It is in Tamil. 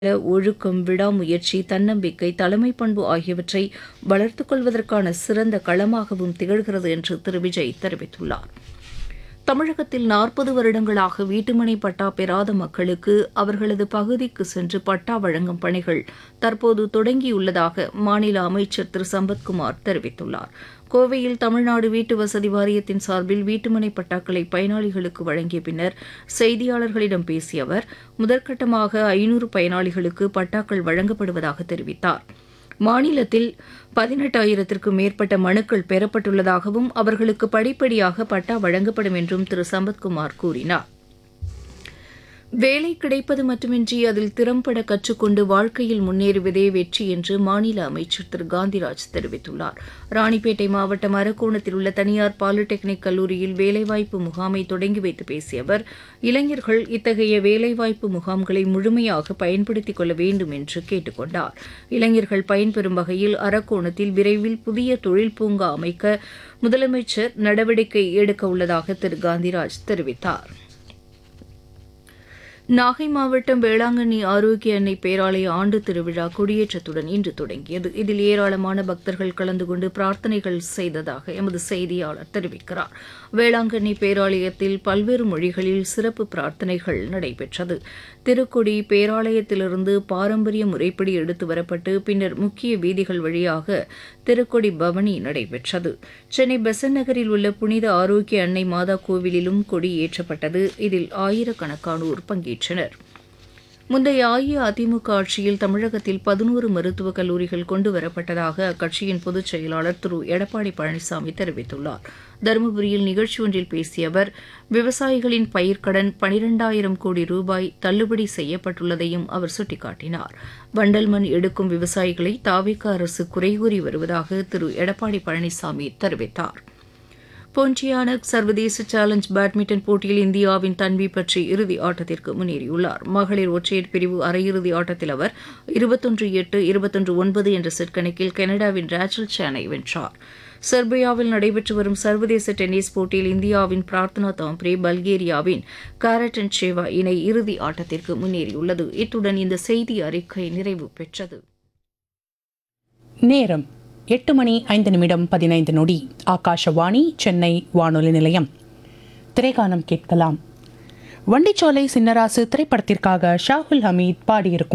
ஒழுக்கம், விடாமுயற்சி, தன்னம்பிக்கை, தலைமைப் பண்பு ஆகியவற்றை வளர்த்துக் கொள்வதற்கான சிறந்த களமாகவும் திகழ்கிறது என்று திரு விஜய் தெரிவித்துள்ளார். தமிழகத்தில் 40 வருடங்களாக வீட்டுமனை பட்டா பெறாத மக்களுக்கு அவர்களது பகுதிக்கு சென்று பட்டா வழங்கும் பணிகள் தற்போது தொடங்கியுள்ளதாக மாநில அமைச்சர் திரு சம்பத்குமார் தெரிவித்துள்ளார். கோவையில் தமிழ்நாடு வீட்டு வசதி வாரியத்தின் சார்பில் வீட்டுமனை பட்டாக்களை பயனாளிகளுக்கு வழங்கிய பின்னர் செய்தியாளர்களிடம் பேசிய அவர், முதற்கட்டமாக 500 பயனாளிகளுக்கு பட்டாக்கள் வழங்கப்படுவதாக தெரிவித்தார். மாநிலத்தில் 18,000த்திற்கும் மேற்பட்ட மனுக்கள் பெறப்பட்டுள்ளதாகவும் அவர்களுக்கு படிப்படியாக பட்டா வழங்கப்படும் என்றும் திரு சம்பத்குமார் கூறினார். வேலை கிடைப்பது மட்டுமின்றி அதில் திறம்பட கற்றுக்கொண்டு வாழ்க்கையில் முன்னேறுவதே வெற்றி என்று மாநில அமைச்சர் திரு காந்திராஜ் தெரிவித்துள்ளார். ராணிப்பேட்டை மாவட்டம் அரக்கோணத்தில் உள்ள தனியார் பாலிடெக்னிக் கல்லூரியில் வேலைவாய்ப்பு முகாமை தொடங்கி வைத்து பேசிய அவர், இளைஞர்கள் இத்தகைய வேலைவாய்ப்பு முகாம்களை முழுமையாக பயன்படுத்திக் கொள்ள வேண்டும் என்று கேட்டுக் கொண்டார். இளைஞர்கள் பயன்பெறும் வகையில் அரக்கோணத்தில் விரைவில் புதிய தொழில் பூங்கா அமைக்க முதலமைச்சர் நடவடிக்கை எடுக்க உள்ளதாக திரு காந்திராஜ் தெரிவித்தார். நாகை மாவட்டம் வேளாங்கண்ணி ஆரோக்கிய அன்னை பேராலய ஆண்டு திருவிழா கொடியேற்றத்துடன் இன்று தொடங்கியது. இதில் ஏராளமான பக்தர்கள் கலந்து கொண்டு பிரார்த்தனைகள் செய்ததாக எமது செய்தியாளர் தெரிவிக்கிறார். வேளாங்கண்ணி பேராலயத்தில் பல்வேறு மொழிகளில் சிறப்பு பிரார்த்தனைகள் நடைபெற்றது. திருக்கொடி பேராலயத்திலிருந்து பாரம்பரிய முறைப்படி எடுத்து வரப்பட்டு பின்னர் முக்கிய வீதிகள் வழியாக திருக்கொடி பவனி நடைபெற்றது. சென்னை பெசன்ட் நகரில் உள்ள புனித ஆரோக்கிய அன்னை மாதா கோவிலிலும் கொடி ஏற்றப்பட்டது. இதில் ஆயிரக்கணக்கானோர் பங்கேற்றனர். முந்தைய அஇஅதிமுக ஆட்சியில் தமிழகத்தில் 11 மருத்துவக் கல்லூரிகள் கொண்டுவரப்பட்டதாக அக்கட்சியின் பொதுச் செயலாளர் திரு எடப்பாடி பழனிசாமி தெரிவித்துள்ளார். தருமபுரியில் நிகழ்ச்சி ஒன்றில் பேசிய அவர், விவசாயிகளின் பயிர்க்கடன் 12,000 கோடி ரூபாய் தள்ளுபடி செய்யப்பட்டுள்ளதையும் அவர் சுட்டிக்காட்டினார். வண்டல் மண் எடுக்கும் விவசாயிகளை தாவேகா அரசு குறைகூறி வருவதாக திரு எடப்பாடி பழனிசாமி தெரிவித்தார். போன்டியானக் சர்வதேச சேலஞ்ச் பேட்மிண்டன் போட்டியில் இந்தியாவின் தன்வி பற்றி இறுதி ஆட்டத்திற்கு முன்னேறியுள்ளார். மகளிர் ஒற்றையர் பிரிவு அரையிறுதி ஆட்டத்தில் அவர் 21-8, 21-9 என்ற செட் கணக்கில் கனடாவின் ரேச்சல் சேனை வென்றார். செர்பியாவில் நடைபெற்று வரும் சர்வதேச டென்னிஸ் போட்டியில் இந்தியாவின் பிரார்த்தனா தாம்ப்ரே பல்கேரியாவின் காரட்டன் சேவா இணை இறுதி ஆட்டத்திற்கு முன்னேறியுள்ளது. இத்துடன் இந்த செய்தி அறிக்கை நிறைவு பெற்றது. நேரம் 8:05:15. ஆகாஷவாணி சென்னை வானொலி நிலையம். திரைகானம் கேட்கலாம். வண்டிச்சோலை சின்னராசு திரைப்படத்திற்காக ஷாகுல் ஹமீத் பாடியிருக்கும்